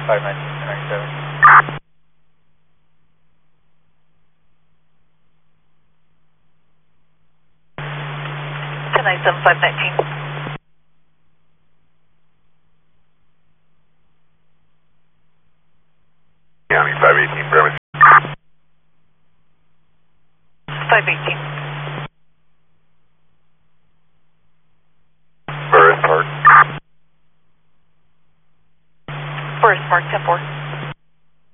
597. 519. County 518, Bremen. 518. Forest Park. Forest Park, 10-4.